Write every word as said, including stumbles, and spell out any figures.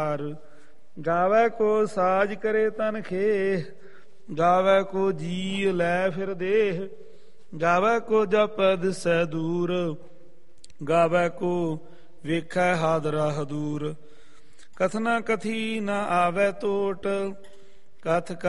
ਗਾਵੈ ਕੋ ਸਾਜ ਕਰੇ ਤਨ ਖੇਹ, ਗਾਵੈ ਕੋ ਜੀ ਲੈ ਫਿਰ ਦੇਹ, ਗਾਵੈ ਕੋ ਜਪ ਦਿਸੈ ਦੂਰ, ਗਾਵੈ ਕੋ ਵੇਖੈ ਹਾਦਰਾ ਹਦੂਰ। ਕਥਨਾ ਕਥੀ ਨ ਆਵੈ ਟੋਟ, ਕਥ